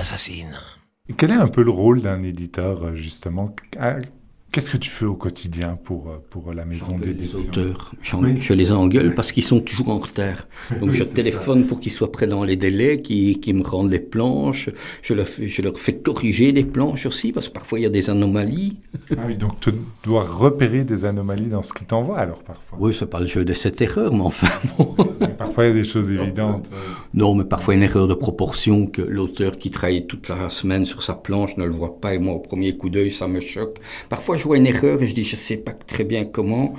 assassine. Et quel est un peu le rôle d'un éditeur, justement? Qu'est-ce que tu fais au quotidien pour la maison d'édition? Les auteurs, je les engueule parce qu'ils sont toujours en retard. Donc je téléphone pour qu'ils soient prêts dans les délais, qu'ils me rendent les planches. Je leur fais corriger des planches aussi parce que parfois il y a des anomalies. Ah oui, donc tu dois repérer des anomalies dans ce qu'ils t'envoient alors parfois. Oui, c'est pas le jeu de cette erreur, mais enfin bon. Parfois il y a des choses évidentes. Non, mais parfois une erreur de proportion que l'auteur qui travaille toute la semaine sur sa planche ne le voit pas et moi au premier coup d'œil ça me choque. Parfois je vois une erreur et je dis je sais pas très bien comment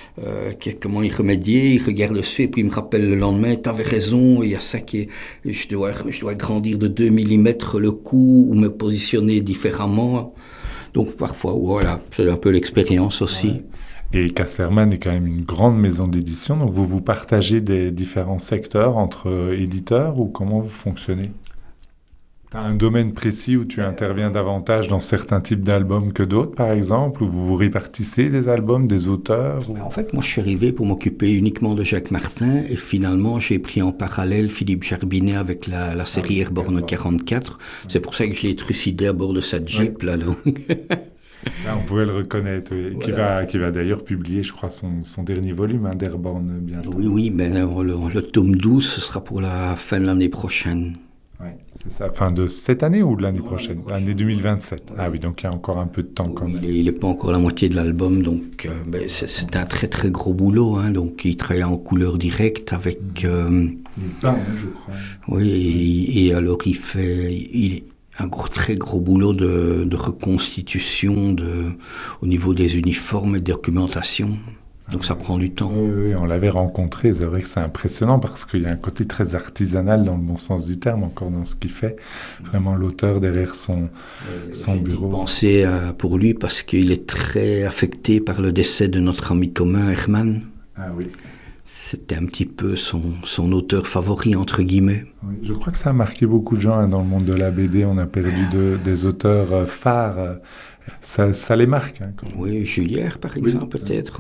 y remédier, il regarde dessus et puis il me rappelle le lendemain t'avais raison, il y a ça qui est, je dois agrandir de 2 mm le coup ou me positionner différemment. Donc parfois voilà, c'est un peu l'expérience aussi. Ouais. Et Casterman est quand même une grande maison d'édition, donc vous partagez des différents secteurs entre éditeurs ou comment vous fonctionnez? Tu as un domaine précis où tu interviens davantage dans certains types d'albums que d'autres, par exemple, où vous vous répartissez des albums, des auteurs ou... En fait, moi, je suis arrivé pour m'occuper uniquement de Jacques Martin et finalement, j'ai pris en parallèle Philippe Jarbinet avec la série Airborne 44. C'est pour ça que je l'ai trucidé à bord de sa Jeep, là, donc... Là, on pouvait le reconnaître, voilà. qui va d'ailleurs publier, je crois, son dernier volume d'Airborne bientôt. Oui, mais le tome 12, ce sera pour la fin de l'année prochaine. Oui, c'est ça. Fin de cette année ou de l'année prochaine? L'année 2027. Ah oui, donc il y a encore un peu de temps quand même. Il n'est pas encore la moitié de l'album, donc c'est un très très gros boulot. Hein, donc il travaille en couleur directe avec... Il est peint, je crois. Oui, et alors il fait un très gros boulot de reconstitution au niveau des uniformes et de documentation. Donc ça prend du temps. Oui, on l'avait rencontré, c'est vrai que c'est impressionnant parce qu'il y a un côté très artisanal dans le bon sens du terme, encore dans ce qu'il fait. Vraiment l'auteur derrière son bureau. J'ai pensé pour lui parce qu'il est très affecté par le décès de notre ami commun Herman. Ah oui. C'était un petit peu son auteur favori, entre guillemets. Oui, je crois que ça a marqué beaucoup de gens dans le monde de la BD. On a perdu des auteurs phares. Ça les marque. Hein, oui, Julière, par exemple, peut-être.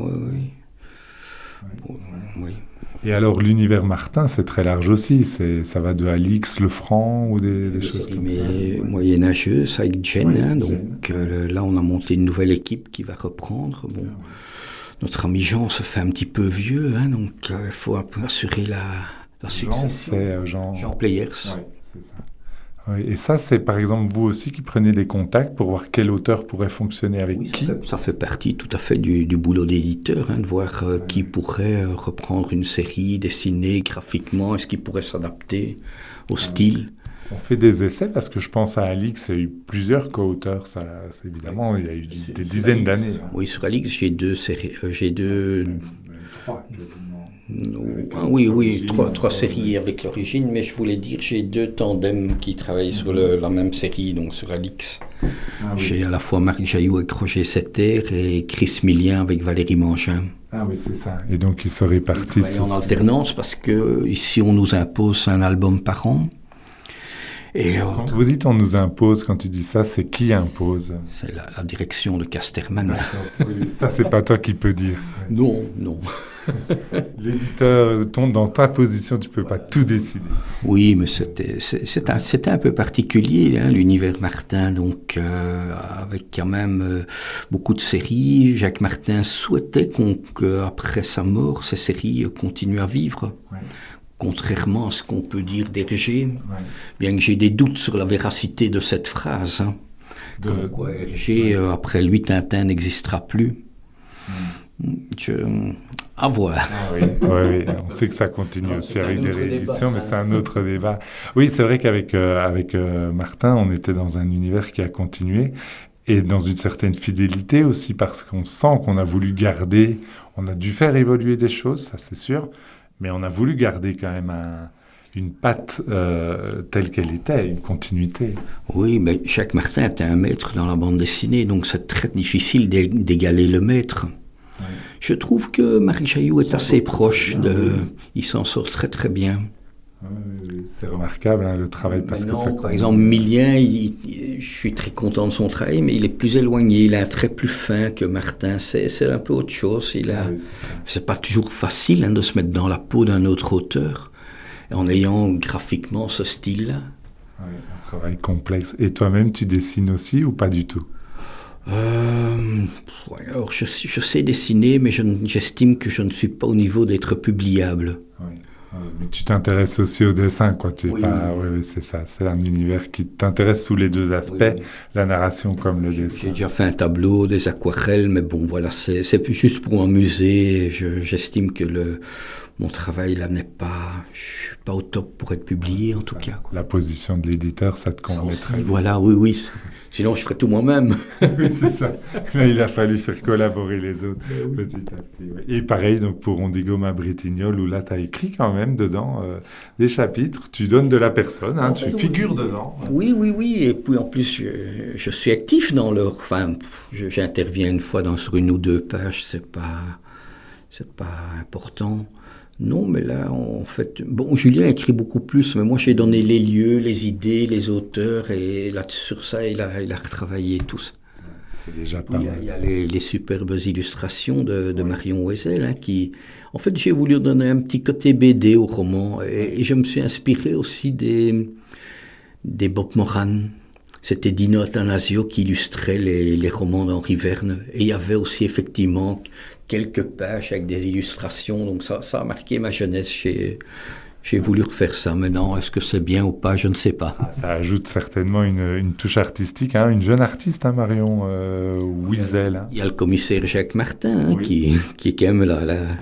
Oui. Et alors, l'univers Martin, c'est très large aussi. Ça va de Alix, Lefranc ou des choses comme ça. Mais moyenâgeuse avec Jen. Hein, donc là, on a monté une nouvelle équipe qui va reprendre. Bon, notre ami Jean se fait un petit peu vieux, hein, donc il faut un peu assurer la succession. Jean Players. Oui, c'est ça. Oui, et ça, c'est par exemple vous aussi qui prenez des contacts pour voir quel auteur pourrait fonctionner avec qui? Ça fait partie tout à fait du boulot d'éditeur, hein, de voir qui pourrait reprendre une série, dessiner graphiquement, est-ce qu'il pourrait s'adapter au style. On fait des essais parce que je pense à Alix, il y a eu plusieurs co-auteurs, ça, évidemment, il y a eu des dizaines d'années. Hein. Oui, sur Alix, j'ai deux séries, trois, quasiment. Oui, trois séries avec l'origine, mais je voulais dire, j'ai 2 tandems qui travaillent sur la même série, donc sur Alix. J'ai à la fois Marc Jaillou avec Roger Setter et Chris Millien avec Valérie Mangin. Ah oui, c'est ça. Et donc ils se répartissent en alternance parce que ici on nous impose un album par an. Et quand vous dites on nous impose, quand tu dis ça, c'est qui impose? C'est la direction de Casterman. Oui, ça, c'est pas toi qui peux dire. Non. L'éditeur tombe dans ta position, tu peux pas tout décider. Oui, mais c'était un peu particulier, hein, l'univers Martin, donc avec quand même beaucoup de séries. Jacques Martin souhaitait qu'après sa mort, ces séries continuent à vivre. Ouais. Contrairement à ce qu'on peut dire d'Hergé, bien que j'ai des doutes sur la véracité de cette phrase. Hein. Comme quoi Hergé, après lui, Tintin n'existera plus. À voir. Oui, on sait que ça continue aussi avec des rééditions, mais c'est un autre débat. Oui, c'est vrai qu'avec Martin, on était dans un univers qui a continué et dans une certaine fidélité aussi, parce qu'on sent qu'on a voulu garder, on a dû faire évoluer des choses, ça c'est sûr, mais on a voulu garder quand même une patte telle qu'elle était, une continuité. Oui, mais Jacques Martin était un maître dans la bande dessinée, donc c'est très difficile d'égaler le maître. Oui. Je trouve que Marc Jaillou est assez proche il s'en sort très très bien. Oui, c'est remarquable hein, le travail parce que ça. Par exemple, Millien, je suis très content de son travail, mais il est plus éloigné, il a un trait plus fin que Martin. C'est un peu autre chose. C'est pas toujours facile hein, de se mettre dans la peau d'un autre auteur en ayant graphiquement ce style-là. Oui, un travail complexe. Et toi-même, tu dessines aussi ou pas du tout? Ouais, alors je sais dessiner, mais j'estime que je ne suis pas au niveau d'être publiable. Oui. Oui, mais tu t'intéresses aussi au dessin, quoi. Tu es Oui, pas... oui, Oui, oui, c'est ça. C'est un univers qui t'intéresse sous les deux oui, aspects, oui. la narration comme le J'ai dessin. déjà fait un tableau, des aquarelles, mais bon, voilà, c'est plus juste pour m'amuser. J'estime que mon travail là je suis pas au top pour être publié Ouais, en c'est tout ça. cas, quoi. La position de l'éditeur, ça te Ça convenait aussi, très bien. voilà, oui, oui. Sinon, je ferais tout moi-même. Oui, c'est ça. Là, il a fallu faire collaborer les autres petit à petit. Oui. Et pareil, donc pour Ondigo ma Bretignolles, où là, tu as écrit quand même dedans des chapitres. Tu donnes de la personne, hein, En tu fait, figures dedans. oui, oui, oui. Et puis en plus, je suis actif dans leur. Enfin, j'interviens une fois sur une ou deux pages. C'est pas important. Non, mais là, en fait, bon, Julien écrit beaucoup plus, mais moi, j'ai donné les lieux, les idées, les auteurs, et là, sur ça, il a retravaillé tout ça. C'est déjà pas Oui, mal. il y a les superbes illustrations de Marion Wessel, hein, qui... En fait, j'ai voulu donner un petit côté BD au roman, et je me suis inspiré aussi des Bob Moran. C'était Dino Attanasio qui illustrait les romans d'Henri Verne. Et il y avait aussi effectivement quelques pages avec des illustrations. Donc ça a marqué ma jeunesse. J'ai voulu refaire ça. Maintenant, est-ce que c'est bien ou pas? Je ne sais pas. Ça ajoute certainement une touche artistique, hein, une jeune artiste, hein, Marion Wiesel. Hein. Il y a le commissaire Jacques Martin, hein, Oui. qui est quand même là.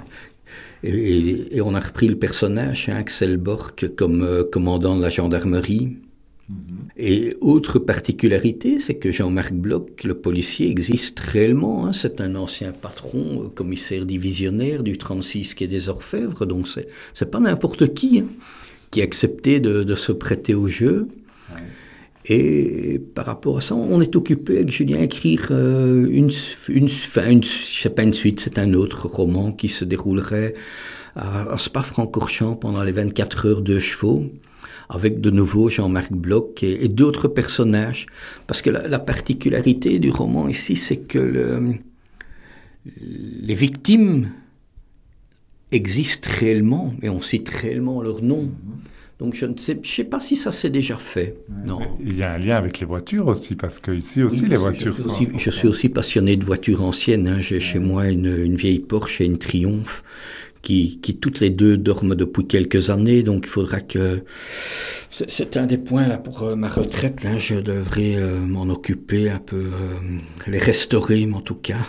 Et on a repris le personnage, hein, Axel Borck, comme commandant de la gendarmerie. Et autre particularité, c'est que Jean-Marc Bloch, le policier, existe réellement. Hein. C'est un ancien patron, commissaire divisionnaire du 36 quai des Orfèvres. Donc c'est pas n'importe qui, hein, qui a accepté de se prêter au jeu. Ouais. Et par rapport à ça, on est occupé avec Julien à écrire c'est pas une suite, c'est un autre roman qui se déroulerait à Spa-Francorchamps pendant les 24 heures de chevaux, avec de nouveau Jean-Marc Bloch et d'autres personnages. Parce que la particularité du roman ici, c'est que les victimes existent réellement, et on cite réellement leur nom. Donc je ne sais pas si ça s'est déjà fait. Non. Il y a un lien avec les voitures aussi, parce que ici aussi oui, les voitures sont... Je suis aussi passionné de voitures anciennes. Hein. J'ai chez moi une vieille Porsche et une Triumph qui toutes les deux dorment depuis quelques années. Donc il faudra que... C'est un des points là pour ma retraite. Là, je devrais m'en occuper un peu, les restaurer, mais en tout cas.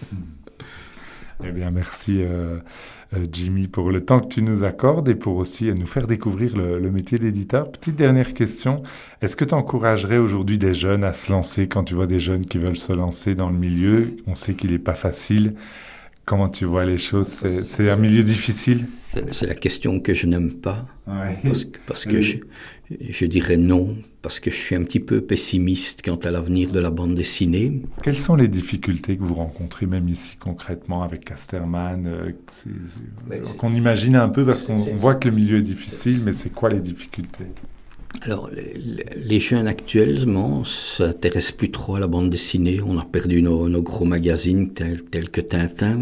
Eh bien, merci Jimmy pour le temps que tu nous accordes et pour aussi nous faire découvrir le métier d'éditeur. Petite dernière question, est-ce que tu encouragerais aujourd'hui des jeunes à se lancer quand tu vois des jeunes qui veulent se lancer dans le milieu? On sait qu'il n'est pas facile. Comment tu vois les choses? C'est un milieu difficile? C'est la question que je n'aime pas. Ouais. Parce que je dirais non, parce que je suis un petit peu pessimiste quant à l'avenir de la bande dessinée. Quelles sont les difficultés que vous rencontrez, même ici concrètement avec Casterman qu'on imagine un peu, parce qu'on voit que le milieu est difficile, mais c'est quoi les difficultés? Alors, les jeunes actuellement ne s'intéressent plus trop à la bande dessinée. On a perdu nos gros magazines tels que Tintin.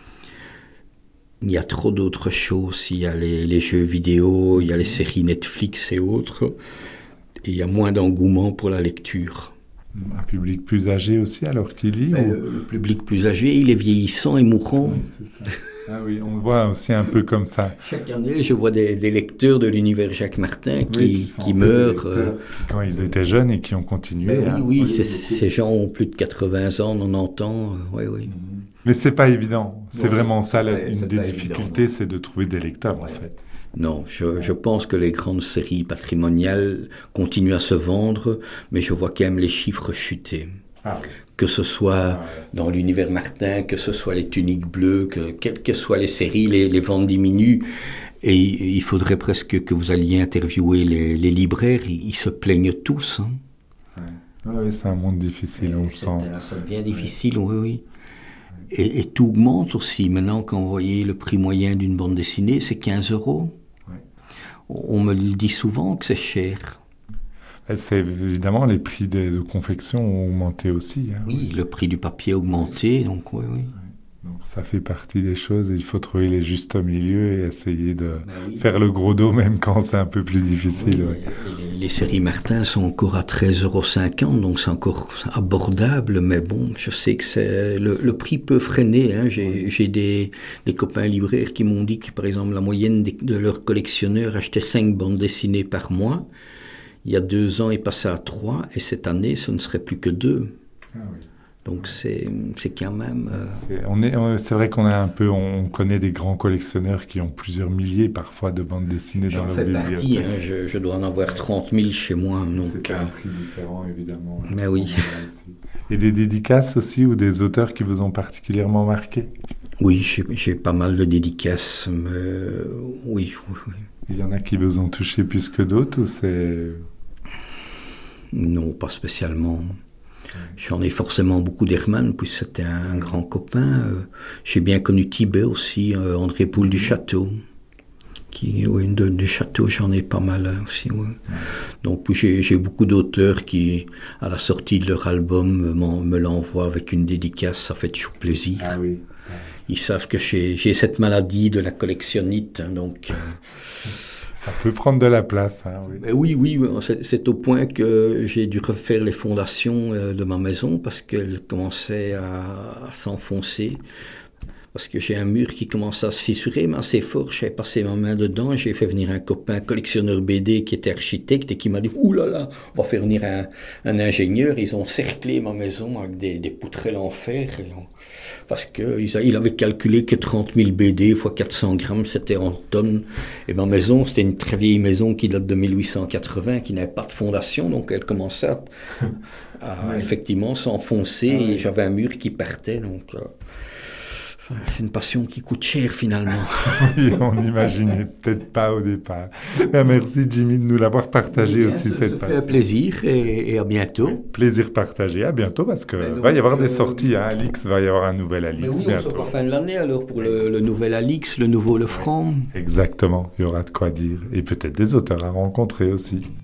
Il y a trop d'autres choses. Il y a les jeux vidéo, il y a les séries Netflix et autres. Et il y a moins d'engouement pour la lecture. Un public plus âgé aussi, alors qu'il lit Le public plus âgé, il est vieillissant et mourant. Oui, c'est ça. Ah oui, on le voit aussi un peu comme ça. Chaque année, je vois des lecteurs de l'univers Jacques Martin qui meurent. Quand ils étaient jeunes et qui ont continué. Oui, ces gens ont plus de 80 ans, 90 ans. Oui. Mais c'est pas évident. C'est vraiment ça, une des difficultés, évident, c'est de trouver des lecteurs, en fait. Non, je pense que les grandes séries patrimoniales continuent à se vendre, mais je vois quand même les chiffres chuter. Ah oui. Que ce soit dans l'univers Martin, que ce soit les tuniques bleues, quelles que soient les séries, les ventes diminuent. Et il faudrait presque que vous alliez interviewer les libraires, ils se plaignent tous. Hein. Oui, c'est un monde difficile, on sent. Ça devient difficile, oui. Et tout augmente aussi. Maintenant, quand vous voyez le prix moyen d'une bande dessinée, c'est 15 €. Ouais. On me le dit souvent que c'est cher. C'est évidemment, les prix de confection ont augmenté aussi. Hein. Oui, le prix du papier a augmenté, donc oui. Donc ça fait partie des choses, il faut trouver les justes milieux et essayer de faire le gros dos même quand c'est un peu plus difficile. Oui, ouais. Les séries Martin sont encore à 13,50 €, donc c'est encore abordable, mais bon, je sais que le prix peut freiner. Hein. J'ai des copains libraires qui m'ont dit que, par exemple, la moyenne de leurs collectionneurs achetait 5 bandes dessinées par mois. Il y a 2 ans, il passait à 3, et cette année, ce ne serait plus que 2. Ah oui. Donc c'est quand même... C'est vrai on connaît des grands collectionneurs qui ont plusieurs milliers parfois de bandes dessinées dans leur bibliothèque. J'en fais partie, je dois en avoir 30 000 chez moi. C'est un prix différent évidemment. Mais oui. Et des dédicaces aussi ou des auteurs qui vous ont particulièrement marqué? Oui, j'ai pas mal de dédicaces, mais oui. Il y en a qui vous ont touché plus que d'autres ou c'est... Non, pas spécialement. J'en ai forcément beaucoup d'Hermann, puis c'était un grand copain. J'ai bien connu Tibet aussi, André Poul du Château. Du Château, j'en ai pas mal aussi. Ouais. Donc j'ai beaucoup d'auteurs qui, à la sortie de leur album, me l'envoient avec une dédicace, ça fait toujours plaisir. Ah oui. Ils savent que j'ai cette maladie de la collectionnite, hein, donc... Ça peut prendre de la place. Hein, oui. Oui, c'est au point que j'ai dû refaire les fondations de ma maison parce qu'elles commençaient à s'enfoncer. Parce que j'ai un mur qui commençait à se fissurer, mais assez fort. J'ai passé ma main dedans. J'ai fait venir un copain collectionneur BD qui était architecte et qui m'a dit « Ouh là là, on va faire venir un ingénieur. » Ils ont cerclé ma maison avec des poutrelles en fer. Parce qu'il avait calculé que 30 000 BD x 400 grammes, c'était en tonnes. Et ma maison, c'était une très vieille maison qui date de 1880, qui n'avait pas de fondation. Donc elle commençait à effectivement s'enfoncer. Et j'avais un mur qui partait. Donc... c'est une passion qui coûte cher finalement. Oui, on n'imaginait peut-être pas au départ. Merci Jimmy de nous l'avoir partagé aussi cette passion. Ça fait un plaisir et à bientôt. Plaisir partagé, à bientôt parce que va y avoir des sorties. Hein. Alix, va y avoir un nouvel Alix oui, bientôt. On sera en fin de l'année alors pour le nouvel Alix, le nouveau Le Franc. Exactement, il y aura de quoi dire et peut-être des auteurs à rencontrer aussi.